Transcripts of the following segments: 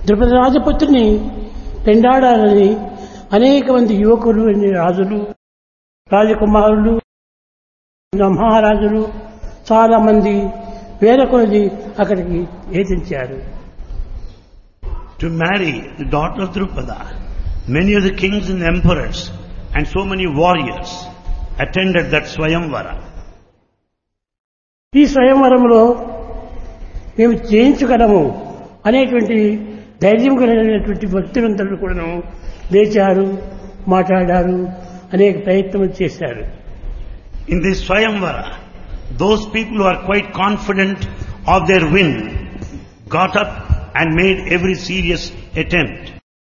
ద్రుపద రాజపుత్రిని పెండాడాలని అనేక మంది యువకులు, రాజులు, రాజకుమారులు, మహారాజులు చాలా మంది వేల కొలది అక్కడికి ఏతించారు. To marry the daughter of Drupada, many of the kings and emperors and so many warriors attended that Swayamvara. ఈ స్వయంవరంలో మేము జయించగలము అనేటువంటి ధైర్యం కలిగినటువంటి భక్తులందరూ కూడా లేచారు, మాట్లాడారు, అనేక ప్రయత్నం చేశారు. In this Swayamvara, those people who are quite confident of their win got up and made every serious attempt.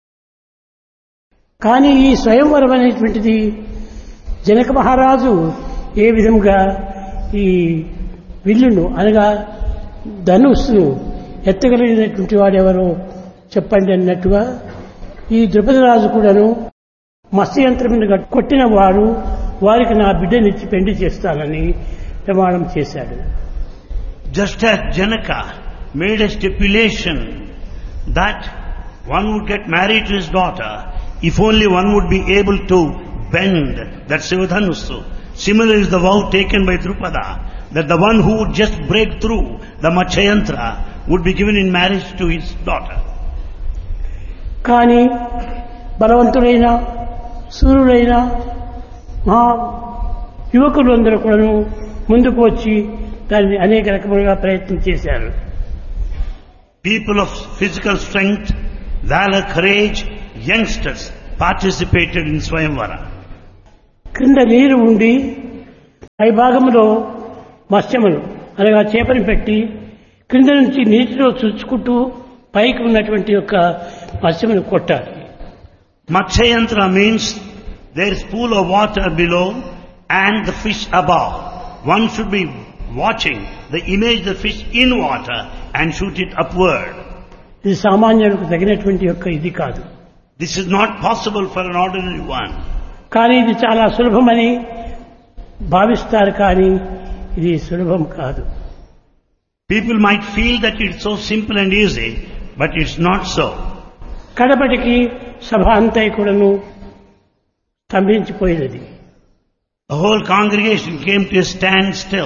కానీ ఈ స్వయంవరం అనేటువంటిది జనక మహారాజు ఏ విధంగా ఈ విల్లును అనగా ధనుస్సును ఎత్తగలిగినటువంటి వాడెవరో చెప్పండి అన్నట్టుగా ఈ ద్రుపద రాజు కూడాను మత్స్యయంత్రం మీద కొట్టిన వారు వారికి నా బిడ్డనిచ్చి పెండి చేస్తానని ప్రమాణం చేశాడు. Just as Janaka made a stipulation that one would get married to his daughter if only one would be able to bend that Sivadhanusu. Similar is the vow taken by Drupada that the one who would just break through the Matsyayantra would be given in marriage to his daughter. కానీ బలవంతులైన సూర్యులైన మహా యువకులందరూ కూడా ముందుకు వచ్చి దాన్ని అనేక రకములుగా ప్రయత్నం చేశారు. People of physical strength, valor, courage, youngsters participated in Swayamvara. క్రింద నీరు ఉండి పై భాగంలో మత్స్యములు అనగా చేపని పెట్టి క్రింద నుంచి నీటిలో చుచ్చుకుంటూ పైకి ఉన్నటువంటి యొక్క మత్స్యమును కొట్టాలి. Matsyayantra means there is pool of water below and the fish above. One should be watching the image of the fish in water and shoot it upward. ఇది సామాన్యులకు తగినటువంటి యొక్క ఇది కాదు. This is not possible for an ordinary one. కానీ ఇది చాలా సులభమని భావిస్తారు, కానీ ఇది సులభం కాదు. People might feel that it's so simple and easy, but it's not so. కడపటికి సభ అంతా కూడాను స్తంభించిపోయినది. The whole congregation came to a standstill.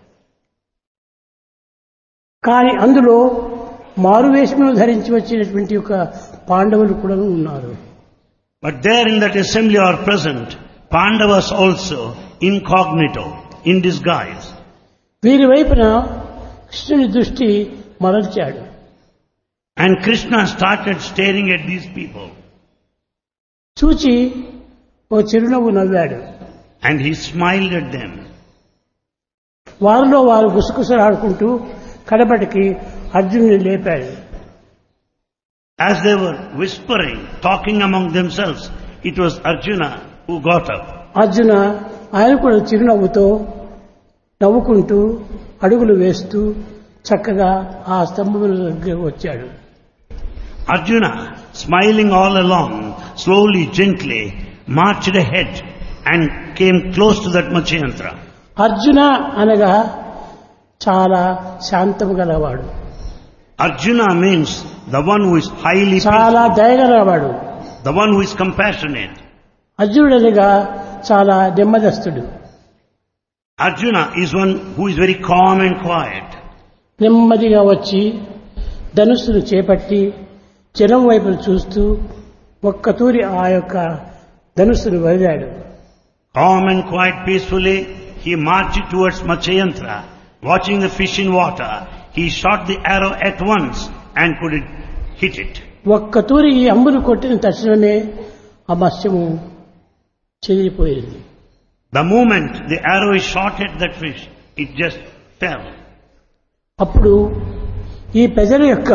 కానీ అందులో మారువేషమును ధరించి వచ్చినటువంటి ఒక పాండవులు కూడా ఉన్నారు. But there in that assembly are present Pandavas also, incognito, in disguise. వీరి వైపున కృష్ణుని దృష్టి మరల్చాడు. And Krishna started staring at these people. చూచి ఓ చిరునవ్వు నవ్వాడు. And he smiled at them. వారిలో వారు గుసగుసలాడుకుంటూ కడపటికి అర్జునుని లేపాడు. As they were whispering, talking among themselves, it was Arjuna who got up. Arjuna ఆయన కూడా చిరునవ్వుతో నవ్వుకుంటూ అడుగులు వేస్తూ చక్కగా ఆ స్తంభముల దగ్గరకు వచ్చాడు. Arjuna, smiling all along, slowly, gently, marched ahead and came close to that Matsyayantra. Arjuna అనగా చాలా శాంతము గలవాడు. Arjuna means the one who is highly చాలా peaceful, దయగలవాడు. the one who is compassionate. అర్జునుడనగా చాలా నెమ్మదస్తుడు. Arjuna is one who is very calm and quiet. నెమ్మదిగా వచ్చి ధనుస్సును చేపట్టి జనం వైపు చూస్తూ ఒక్కతూరి ఆ యొక్క ధనుస్సును వదిలాడు. Calm and quiet, peacefully, he marched towards Matsyayantra. Watching the fish in water, he shot the arrow at once and could hit it. ఒక్కతూరి ఈ అంబును కొట్టిన తక్షణమే ఆ మత్స్యము చెదిరిపోయింది. The moment the arrow is shot at that fish, it just fell. అప్పుడు ఈ ప్రజల యొక్క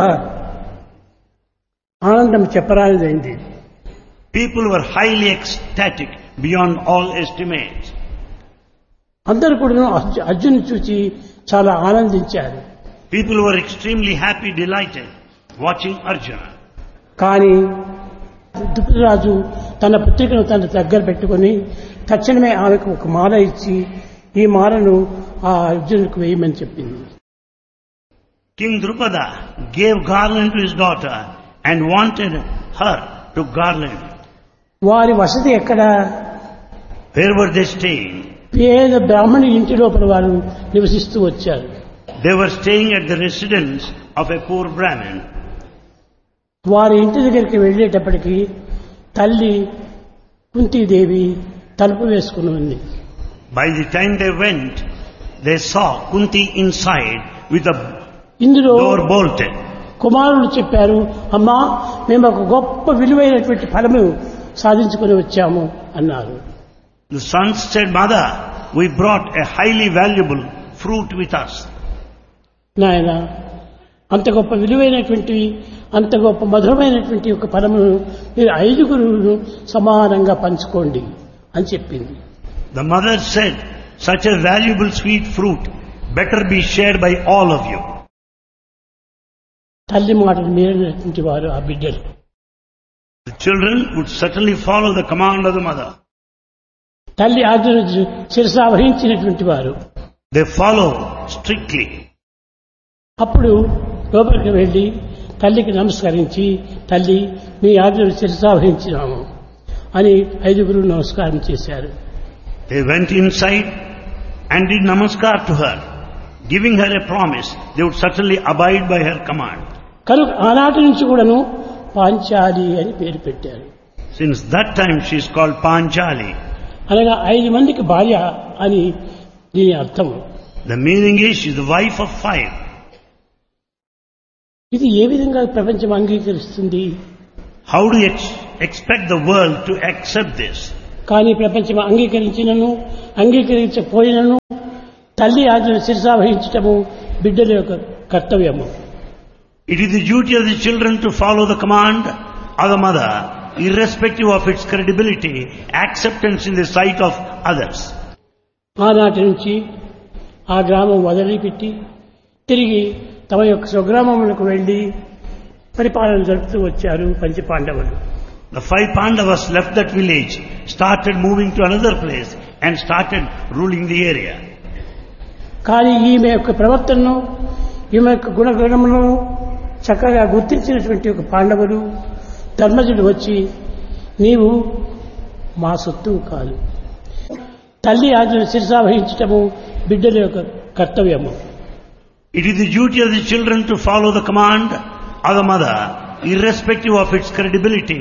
ఆనందం చెప్పరానిదైంది. People were highly ecstatic beyond all estimates. అందరూ కూడా అర్జును చూచి చాలా ఆనందించారు. People were extremely happy, delighted, watching Arjuna. కానీ ద్రుపదరాజు తన పుత్రికను తన దగ్గర పెట్టుకొని తక్షణమే ఆమెకు ఒక మాల ఇచ్చి ఈ మాలను ఆ అర్జునుడికి వేయమని చెప్పింది. King Drupada gave garland to his daughter and wanted her to garland. వారి వసతి ఎక్కడ? Where were they staying? పేద బ్రాహ్మణి ఇంటి లోపల వారు నివసిస్తూ వచ్చారు. They were staying at the residence of a poor Brahmin. వారి ఇంటి దగ్గరికి వెళ్ళేటప్పటికి తల్లి కుంతీదేవి తలుపు వేసుకుని ఉంది. By the time they went, they saw Kunti inside with the ఇందులో door bolted. కుమారుడు చెప్పారు, అమ్మా మేము ఒక గొప్ప విలువైనటువంటి ఫలము సాధించుకుని వచ్చాము అన్నారు. The sons said, Mother, we brought a highly valuable fruit with us. నాయన, అంత గొప్ప విలువైనటువంటి అంత గొప్ప మధురమైనటువంటి ఒక ఫలమును మీరు 5 సమానంగా పంచుకోండి అని చెప్పింది. The mother said, such a valuable sweet fruit better be shared by all of you. తల్లి మాటలు మీరినటువంటి వారు ఆ బిడ్డలు. The children would certainly follow the command of the mother. తల్లి ఆజ్ఞను శిరసావహించినటువంటి వారు. They follow strictly. అప్పుడు లోపలికి వెళ్ళి తల్లికి నమస్కరించి, తల్లి మీ ఆజ్ఞను శిరసావహించినాము అని 5 నమస్కారం చేశారు. They went inside and did namaskar to her, giving her a promise they would certainly abide by her command. కనుక ఆనాటి నుంచి కూడాను పాంచాలి అని పేరు పెట్టారు. Since that time she is called Panchali. అనగా 5 మందికి భార్య అని దీని అర్థం. The meaning is she is the wife of 5. ఇది ఏ విధంగా ప్రపంచం అంగీకరిస్తుంది? How do you expect the world to accept this? కానీ ప్రపంచం అంగీకరించినను అంగీకరించకపోయినను తల్లి ఆజ్ఞను శిరసావహించటము బిడ్డల యొక్క కర్తవ్యము. It is the duty of the children to follow the command of the mother, irrespective of its credibility, acceptance in the sight of others. ఆనాటి నుంచి ఆ గ్రామం వదిలిపెట్టి తిరిగి తమ యొక్క స్వగ్రామములకు వెళ్లి పరిపాలన జరుపుతూ వచ్చారు పంచపాండవులు. The 5 Pandavas left that village, started moving to another place and started ruling the area. కానీ ఈమె యొక్క ప్రవర్తనను, ఈమె యొక్క గుణగణములను చక్కగా గుర్తించినటువంటి ఒక పాండవులు ధర్మజుడు వచ్చి, నీవు మా సొత్తు కాదు, తల్లి ఆజ్ఞను శిరసావహించటము బిడ్డల యొక్క కర్తవ్యము. It is the duty of the children to follow the command of the mother, irrespective of its credibility,